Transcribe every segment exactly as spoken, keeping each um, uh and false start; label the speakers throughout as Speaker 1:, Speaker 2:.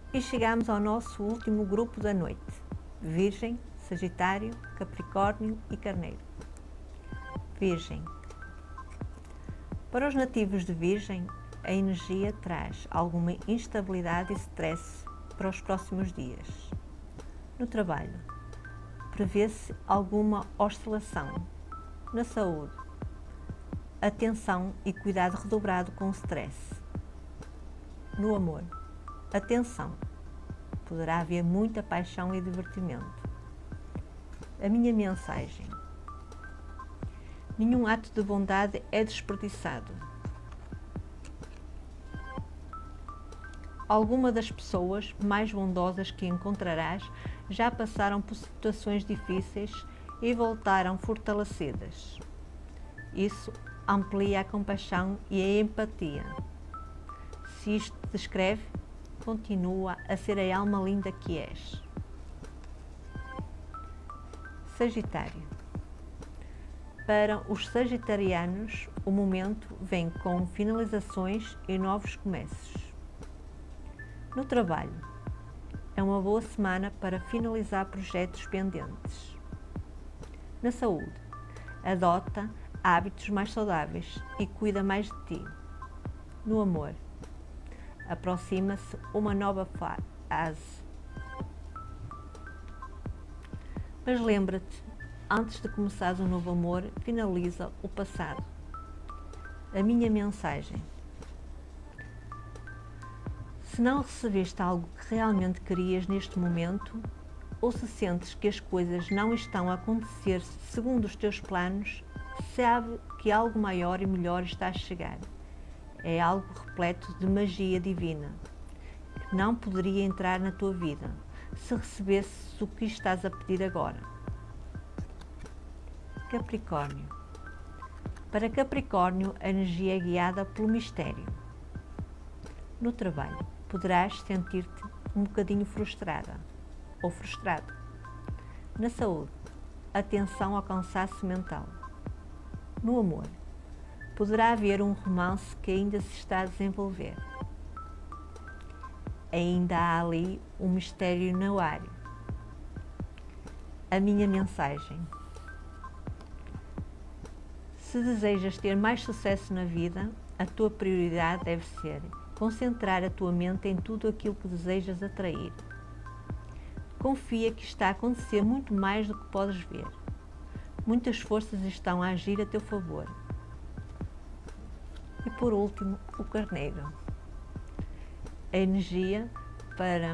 Speaker 1: E chegamos ao nosso último grupo da noite: Virgem, Sagitário, Capricórnio e Carneiro. Virgem. Para os nativos de Virgem, a energia traz alguma instabilidade e stress para os próximos dias. No trabalho, prevê-se alguma oscilação. Na saúde, atenção e cuidado redobrado com o stress. No amor, atenção, poderá haver muita paixão e divertimento. A minha mensagem: nenhum ato de bondade é desperdiçado. Algumas das pessoas mais bondosas que encontrarás já passaram por situações difíceis e voltaram fortalecidas. Isso amplia a compaixão e a empatia. Se isto te descreve, continua a ser a alma linda que és. Sagitário. Para os sagitarianos, o momento vem com finalizações e novos começos. No trabalho, é uma boa semana para finalizar projetos pendentes. Na saúde, adota hábitos mais saudáveis e cuida mais de ti. No amor, aproxima-se uma nova fase. Mas lembra-te, antes de começares um novo amor, finaliza o passado. A minha mensagem: se não recebeste algo que realmente querias neste momento, ou se sentes que as coisas não estão a acontecer segundo os teus planos, sabe que algo maior e melhor está a chegar. É algo repleto de magia divina, que não poderia entrar na tua vida se recebesses o que estás a pedir agora. Capricórnio. Para Capricórnio, a energia é guiada pelo mistério. No trabalho, poderás sentir-te um bocadinho frustrada ou frustrado. Na saúde, atenção ao cansaço mental. No amor, poderá haver um romance que ainda se está a desenvolver. Ainda há ali um mistério no ar. A minha mensagem: se desejas ter mais sucesso na vida, a tua prioridade deve ser concentrar a tua mente em tudo aquilo que desejas atrair. Confia que está a acontecer muito mais do que podes ver. Muitas forças estão a agir a teu favor. E por último, o Carneiro. A energia para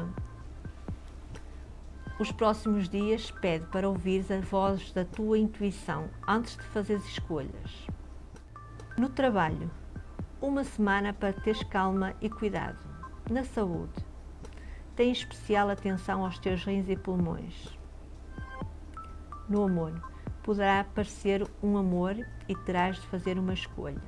Speaker 1: os próximos dias pede para ouvires a voz da tua intuição antes de fazeres escolhas. No trabalho, uma semana para teres calma e cuidado. Na saúde, tem especial atenção aos teus rins e pulmões. No amor, poderá aparecer um amor e terás de fazer uma escolha.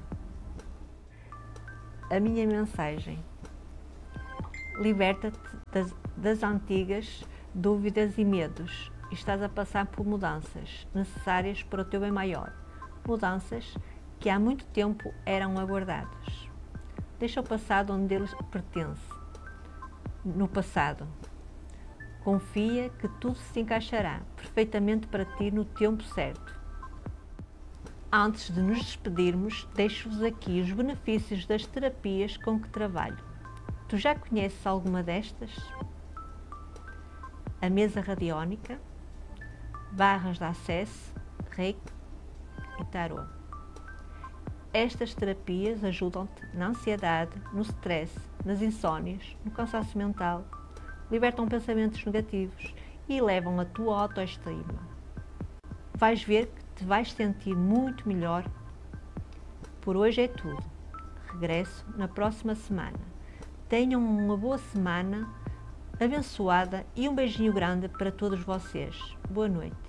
Speaker 1: A minha mensagem: liberta-te das, das antigas dúvidas e medos. Estás a passar por mudanças necessárias para o teu bem maior. Mudanças que há muito tempo eram aguardadas. Deixa o passado onde ele pertence, no passado. Confia que tudo se encaixará perfeitamente para ti no tempo certo. Antes de nos despedirmos, deixo-vos aqui os benefícios das terapias com que trabalho. Tu já conheces alguma destas? A mesa radiónica, barras de acesso, reiki e tarô. Estas terapias ajudam-te na ansiedade, no stress, nas insónias, no cansaço mental, libertam pensamentos negativos e elevam a tua autoestima. Vais ver que te vais sentir muito melhor. Por hoje é tudo. Regresso na próxima semana. Tenham uma boa semana abençoada e um beijinho grande para todos vocês. Boa noite.